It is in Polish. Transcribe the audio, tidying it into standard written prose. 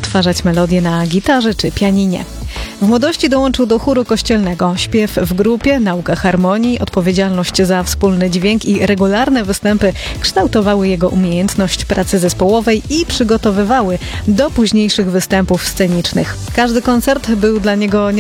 odtwarzać melodie na gitarze czy pianinie. W młodości dołączył do chóru kościelnego. Śpiew w grupie, nauka harmonii, odpowiedzialność za wspólny dźwięk i regularne występy kształtowały jego umiejętność pracy zespołowej i przygotowywały do późniejszych występów scenicznych. Każdy koncert był dla niego nie